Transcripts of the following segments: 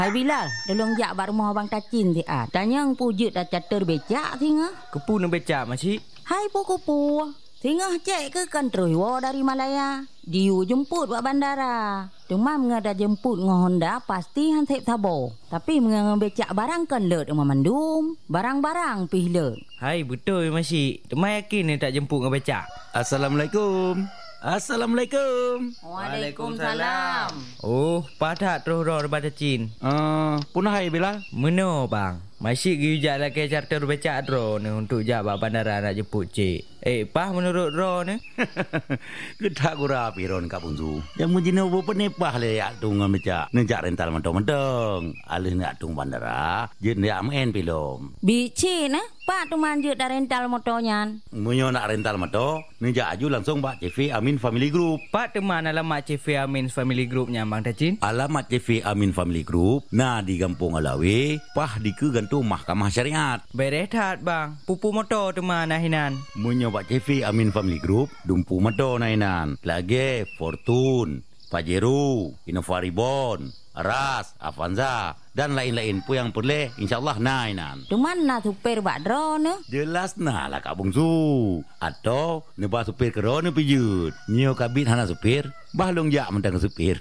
Hai Bilal, tolong jak bak rumah abang Tacin ti ah. Tanya pujut dah catur becak tinga. Kepu nak becak masih. Hai puku-pu. Tinga cek ke kan terus dari Malaya. Diu jemput buat bandara. Cuma mengadah jemput dengan Honda pasti hansip sabo. Tapi mengang becak barang kan lut rumah mandum. Barang-barang pih lut. Hai betul masih. Temai yakin ni tak jemput dengan becak. Assalamualaikum. Assalamualaikum. Waalaikumsalam. Oh, padat terus roh daripada Cin. Punah hai Bilal. Meno bang. Masih gijak lagi charter becak ro ni untuk jak bak bandara nak jemput cik. Pah menurut ro ni. Kedak gura piron ka punzu. Yang mujina ubo penepah le yak tung becak. Nejak rental mentong-mentong. Alih nak tung bandara, je nak main pilom. Bici nah, Pak tu manjut dah rental motornya. Munyo nak rental motor, nejak aju langsung bak CV Amin Family Group. Pak teman alamat CV Amin Family Groupnya Bang Tacin. Alamat CV Amin Family Group, nah di Kampung Alawi, pah di ke gantung Mahkamah Syariat. Berehat bang, pupu motor teman nahinan. Munyo bak CV Amin Family Group, dumpu motor nahinan. Lagi Fortune, Pajero, Innova Reborn, Ras, Avanza dan lain-lain pun yang boleh insyaallah nainan. Tu mana supir bak drone? Jelas nah lah Kak Bungsu. Atau nebah supir kerana pijut. Nyo kabit hana supir, bahlong jak mentang supir.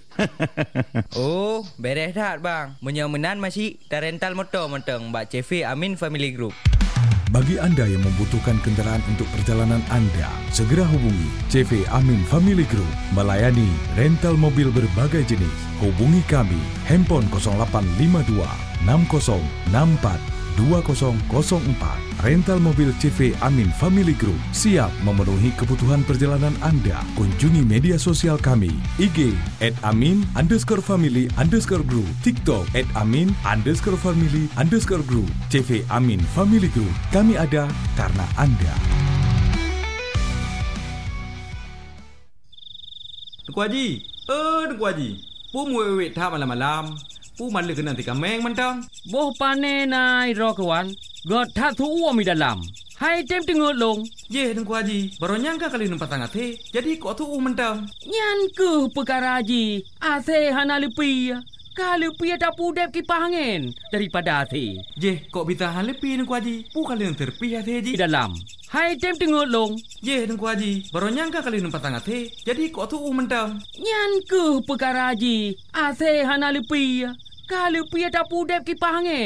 Oh, berehat bang. Menyamenan masih dah rental motor mentang bak CV Amin Family Group. Bagi anda yang membutuhkan kenderaan untuk perjalanan anda, segera hubungi CV Amin Family Group melayani rental mobil berbagai jenis. Hubungi kami, handphone 0852 6064 2004. Rental mobil CV Amin Family Group siap memenuhi kebutuhan perjalanan anda. Kunjungi media sosial kami, IG @amin_family_group, TikTok @amin_family_group, CV Amin Family Group. Kami ada karena anda. Tuan Haji, Tuan Haji, pu muwek tha malam-malam. Pu man le kena tika meng mentang. Boh pane nai ro kawan. God tha thu mi dalam. Hai tem tengok long. Ye Tuan Haji, baru nyangka kali numpat sangat he. Jadi kok thu mentang. Nyan ke perkara haji. Ase hana lepi. Kalau pi tak pudep kipas angin daripada ase. Je, kok bisa hal lepi Tuan Haji. Pu kali yang terpi ase Di Haji. dalam. Hai tem tengok long. Ye Tuan Haji, baru nyangka kali numpat sangat he. Jadi kok thu mentang. Nyan ke perkara haji. Ase hana lepi. Kalau pi tak pudep kipas angin